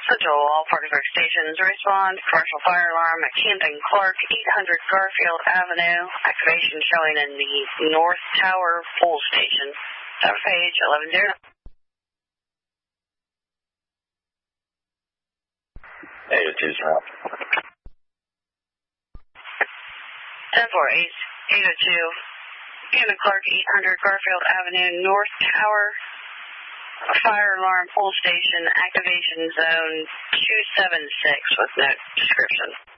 Central, all Parkersburg stations respond. Commercial fire alarm at Camden Clark, 800 Garfield Avenue. Activation showing in the North Tower Full Station. Tower page 1109. 10-4, 802. Camden Clark, 800 Garfield Avenue, North Tower. Fire alarm full station, activation zone 276 with no description.